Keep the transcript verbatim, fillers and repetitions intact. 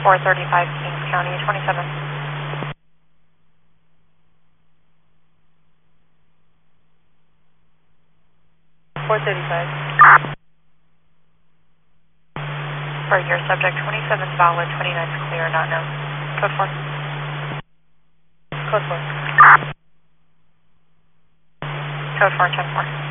four thirty-five Kings County, twenty-seven. four thirty-five. For your subject, twenty-seven valid, twenty-nine is clear, not known. Code four. Code four. Code four, ten four.